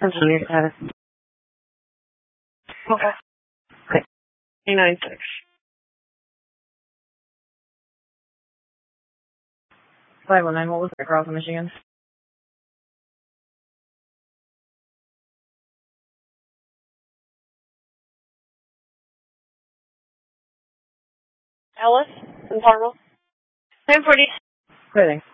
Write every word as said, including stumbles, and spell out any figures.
I'm sorry, got it. Okay. Okay. eight nine six. five one nine, what was that, Carlton, Michigan? Ellis in Parma. ten forty. Good.